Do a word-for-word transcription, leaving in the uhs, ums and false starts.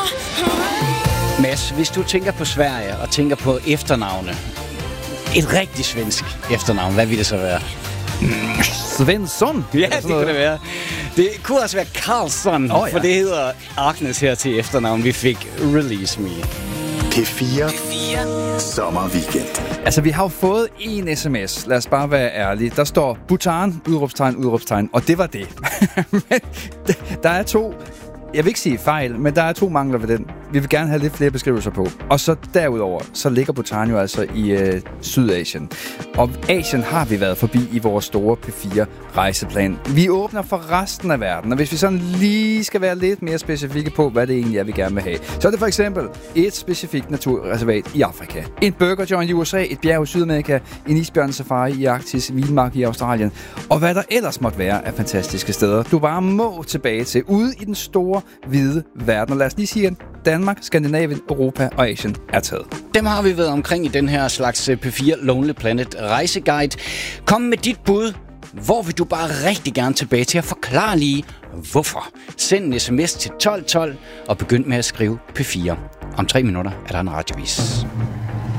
Mads, hvis du tænker på Sverige og tænker på efternavne, et rigtig svensk efternavn, hvad vil det så være? Mm, Svensson? Ja, det kunne det være. Det kunne også være Karlsson, oh, ja. For det hedder Agnes her til efternavn. Vi fik Release Me. P fire Sommerweekend. Altså, vi har jo fået en sms. Lad os bare være ærlige. Der står Bhutan, udråbstegn, udråbstegn. Og det var det. Men der er to... Jeg vil ikke sige fejl, men der er to mangler ved den. Vi vil gerne have lidt flere beskrivelser på. Og så derudover, så ligger Bhutan jo altså i øh, Sydasien. Og Asien har vi været forbi i vores store P fire rejseplan. Vi åbner for resten af verden, og hvis vi sådan lige skal være lidt mere specifikke på, hvad det egentlig er, vi gerne vil have, så er det for eksempel et specifikt naturreservat i Afrika, en burger joint i U S A, et bjerg i Sydamerika, en isbjørnsafari i Arktis, vildmark i Australien, og hvad der ellers måtte være af fantastiske steder, du bare må tilbage til, ude i den store, hvide verden. Og lad os lige sige, at Danmark, Skandinavien, Europa og Asien er taget. Dem har vi været omkring i den her slags P fire Lonely Planet rejseguide. Kom med dit bud. Hvor vil du bare rigtig gerne tilbage til at forklare lige, hvorfor? Send en sms til tolv tolv og begynd med at skrive P fire. Om tre minutter er der en radiovis.